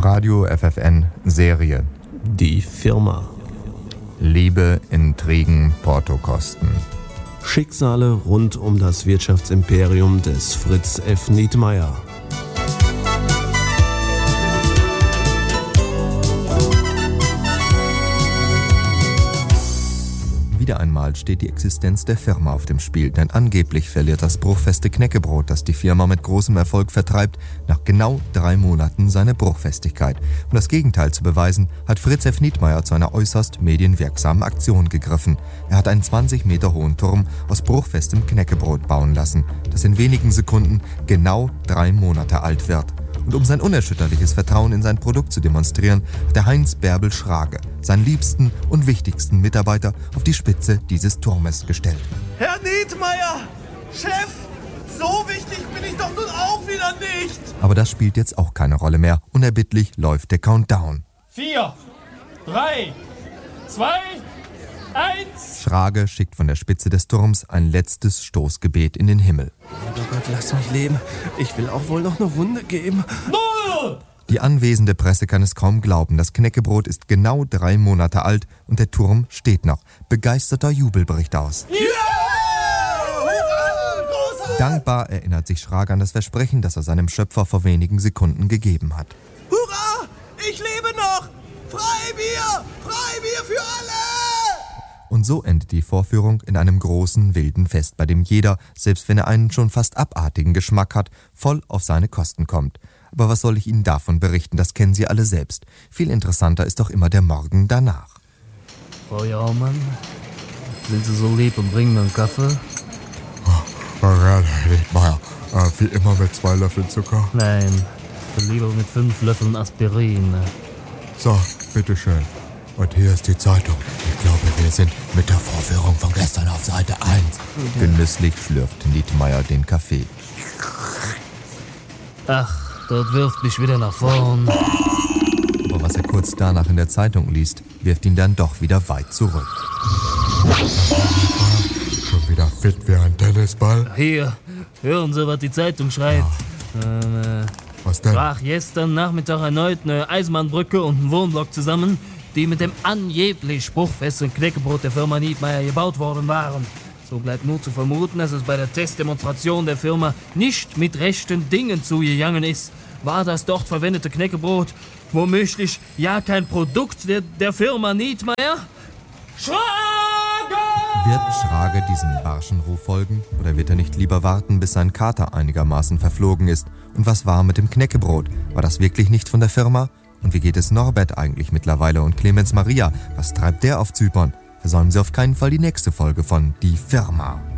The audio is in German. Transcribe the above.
Radio FFN Serie. Die Firma. Liebe, Intrigen, Portokosten. Schicksale rund um das Wirtschaftsimperium des Fritz F. Nietmeyer. Wieder einmal steht die Existenz der Firma auf dem Spiel, denn angeblich verliert das bruchfeste Knäckebrot, das die Firma mit großem Erfolg vertreibt, nach genau 3 Monaten seine Bruchfestigkeit. Um das Gegenteil zu beweisen, hat Fritz F. Nietmeyer zu einer äußerst medienwirksamen Aktion gegriffen. Er hat einen 20 Meter hohen Turm aus bruchfestem Knäckebrot bauen lassen, das in wenigen Sekunden genau 3 Monate alt wird. Und um sein unerschütterliches Vertrauen in sein Produkt zu demonstrieren, hat der Heinz Bärbel Schrage, seinen liebsten und wichtigsten Mitarbeiter, auf die Spitze dieses Turmes gestellt. Herr Nietmeyer, Chef, so wichtig bin ich doch nun auch wieder nicht. Aber das spielt jetzt auch keine Rolle mehr. Unerbittlich läuft der Countdown. 4, 3, 2, 1. Schrage schickt von der Spitze des Turms ein letztes Stoßgebet in den Himmel. Oh Gott, lass mich leben. Ich will auch wohl noch eine Runde geben. 0! Die anwesende Presse kann es kaum glauben. Das Knäckebrot ist genau 3 Monate alt und der Turm steht noch. Begeisterter Jubel bricht aus. Yeah! Hurra! Dankbar erinnert sich Schrage an das Versprechen, das er seinem Schöpfer vor wenigen Sekunden gegeben hat. Hurra! Ich lebe noch! Freibier! Freibier für alle! Und so endet die Vorführung in einem großen, wilden Fest, bei dem jeder, selbst wenn er einen schon fast abartigen Geschmack hat, voll auf seine Kosten kommt. Aber was soll ich Ihnen davon berichten, das kennen Sie alle selbst. Viel interessanter ist doch immer der Morgen danach. Frau Jaumann, sind Sie so lieb und bringen mir einen Kaffee? Ja, Herr Nietmeyer, wie immer mit 2 Löffeln Zucker. Nein, lieber mit 5 Löffeln Aspirin. So, bitteschön. Und hier ist die Zeitung. Ich glaube, wir sind mit der Vorführung von gestern auf Seite 1. Genüsslich schlürft Nietmeyer den Kaffee. Ach, das wirft mich wieder nach vorn. Aber was er kurz danach in der Zeitung liest, wirft ihn dann doch wieder weit zurück. Schon wieder fit wie ein Tennisball. Hier, hören Sie, was die Zeitung schreibt. Was denn? Brach gestern Nachmittag erneut eine Eisenbahnbrücke und ein Wohnblock zusammen, die mit dem angeblich spruchfesten Knäckebrot der Firma Nietmeyer gebaut worden waren. So bleibt nur zu vermuten, dass es bei der Testdemonstration der Firma nicht mit rechten Dingen zugegangen ist. War das dort verwendete Knäckebrot womöglich ja kein Produkt der Firma Nietmeyer? Schrage! Wird Schrage diesem barschen Ruf folgen oder wird er nicht lieber warten, bis sein Kater einigermaßen verflogen ist? Und was war mit dem Knäckebrot? War das wirklich nicht von der Firma? Und wie geht es Norbert eigentlich mittlerweile und Clemens Maria? Was treibt der auf Zypern? Versäumen Sie auf keinen Fall die nächste Folge von Die Firma.